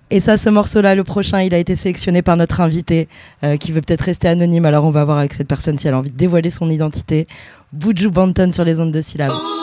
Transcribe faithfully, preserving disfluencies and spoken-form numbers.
Et ça, ce morceau-là, le prochain, il a été sélectionné par notre invité euh, qui veut peut-être rester anonyme. Alors on va voir avec cette personne si elle a envie de dévoiler son identité. Buju Banton sur les ondes de Syllab.